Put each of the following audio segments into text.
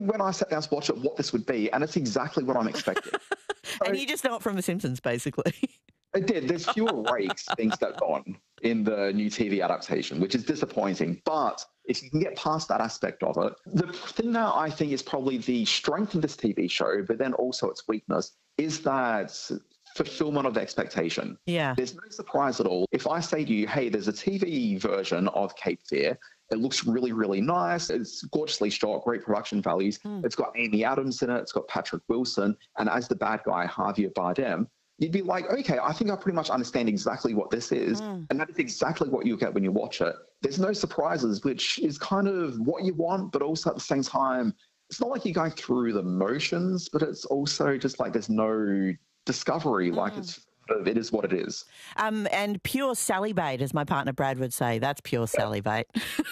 when I sat down to watch it what this would be, and it's exactly what I'm expecting. And you just know it from The Simpsons, basically. It did. There's fewer rakes being stepped on in the new TV adaptation, which is disappointing. But if you can get past that aspect of it, the thing that I think is probably the strength of this TV show, but then also its weakness, is that fulfillment of expectation. Yeah. There's no surprise at all. If I say to you, hey, there's a TV version of Cape Fear, it looks really, really nice. It's gorgeously shot, great production values. It's got Amy Adams in it. It's got Patrick Wilson. And as the bad guy, Javier Bardem, you'd be like, okay, I think I pretty much understand exactly what this is. And that is exactly what you get when you watch it. There's no surprises, which is kind of what you want, but also at the same time, it's not like you're going through the motions, but it's also just like there's no discovery. Like it is what it is. And pure salivate, as my partner Brad would say. That's pure salivate.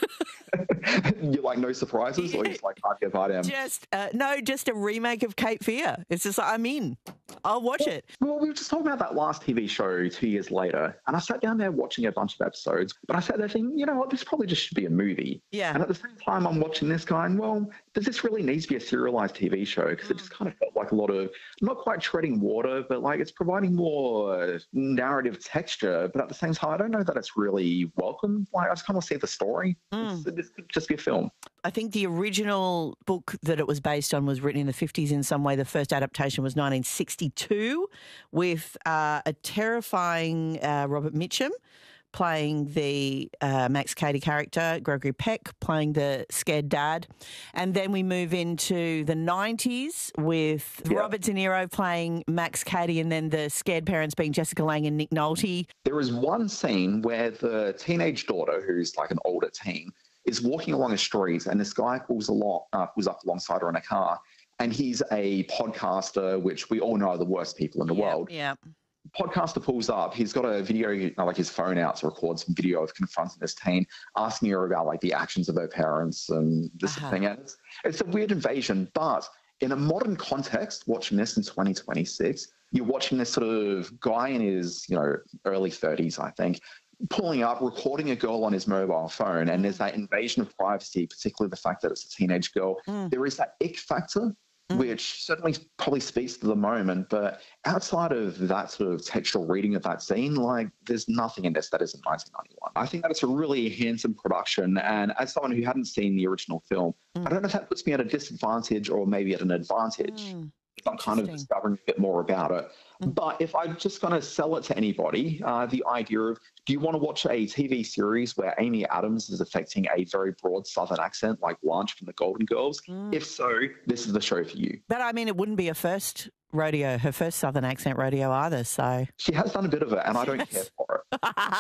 You're like, no surprises, or you're just like, Javier Bardem? Just a remake of Cape Fear. It's just like, I'm in. I'll watch it. Well, we were just talking about that last TV show 2 years later, and I sat down there watching a bunch of episodes, but I sat there thinking, you know what, this probably just should be a movie. Yeah. And at the same time, I'm watching this going, well, does this really need to be a serialized TV show? Because it just kind of felt like a lot of, not quite treading water, but like it's providing more narrative texture, but at the same time, I don't know that it's really welcome. Like, I just kind of see the story. This could just be a film. I think the original book that it was based on was written in the 50s in some way. The first adaptation was 1962 with a terrifying Robert Mitchum playing the Max Cady character, Gregory Peck playing the scared dad. And then we move into the 90s with Robert De Niro playing Max Cady and then the scared parents being Jessica Lange and Nick Nolte. There is one scene where the teenage daughter, who's like an older teen, is walking along a street and this guy pulls up alongside her in a car, and he's a podcaster, which we all know are the worst people in the world. Yeah. Podcaster pulls up. He's got a video, like his phone out to record some video of confronting this teen, asking her about like the actions of her parents and this thing. And it's a weird invasion, but in a modern context, watching this in 2026, you're watching this sort of guy in his, early 30s, I think, pulling up, recording a girl on his mobile phone, and there's that invasion of privacy, particularly the fact that it's a teenage girl. There is that ick factor, which certainly probably speaks to the moment, but outside of that sort of textual reading of that scene, like, there's nothing in this that isn't 1991. I think that it's a really handsome production, and as someone who hadn't seen the original film, I don't know if that puts me at a disadvantage or maybe at an advantage. I'm kind of discovering a bit more about it. But if I'm just going to sell it to anybody, the idea of, do you want to watch a TV series where Amy Adams is affecting a very broad Southern accent like Blanche from the Golden Girls? If so, this is the show for you. But I mean, it wouldn't be her first Southern accent rodeo either, so. She has done a bit of it, and I don't care for it.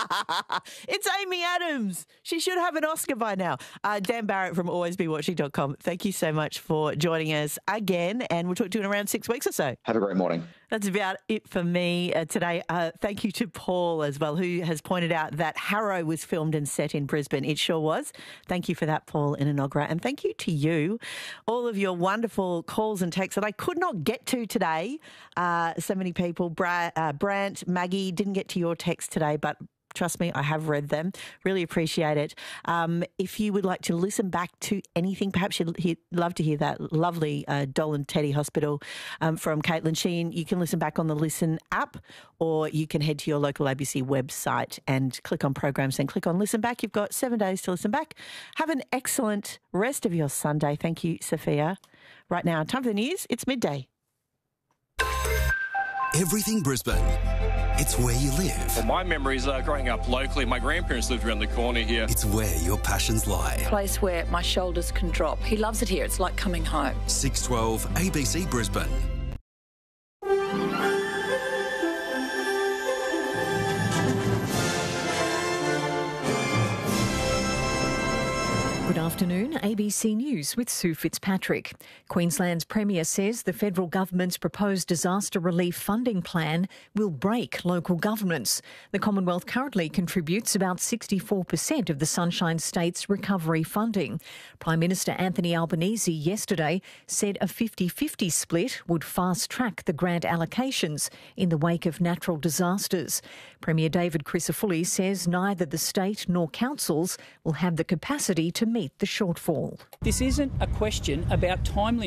It's Amy Adams. She should have an Oscar by now. Dan Barrett from alwaysbewatching.com. Thank you so much for joining us again, and we'll talk to you in around 6 weeks or so. Have a great morning. That's about it for me today. Thank you to Paul as well, who has pointed out that Harrow was filmed and set in Brisbane. It sure was. Thank you for that, Paul in Inogra. And thank you to you, all of your wonderful calls and texts that I could not get to today. So many people. Brant, Maggie, didn't get to your text today, but trust me, I have read them. Really appreciate it. If you would like to listen back to anything, perhaps you'd love to hear that lovely Doll and Teddy Hospital from Caitlin Sheehan, you can listen back on the Listen app, or you can head to your local ABC website and click on programs and click on Listen Back. You've got 7 days to listen back. Have an excellent rest of your Sunday. Thank you, Sophia. Right now, time for the news. It's midday. Everything Brisbane. It's where you live. Well, my memories are growing up locally. My grandparents lived around the corner here. It's where your passions lie. A place where my shoulders can drop. He loves it here. It's like coming home. 612 ABC Brisbane. Good afternoon, ABC News with Sue Fitzpatrick. Queensland's Premier says the federal government's proposed disaster relief funding plan will break local governments. The Commonwealth currently contributes about 64% of the Sunshine State's recovery funding. Prime Minister Anthony Albanese yesterday said a 50-50 split would fast-track the grant allocations in the wake of natural disasters. Premier David Crisafulli says neither the state nor councils will have the capacity to meet the shortfall. Hall. This isn't a question about timeliness.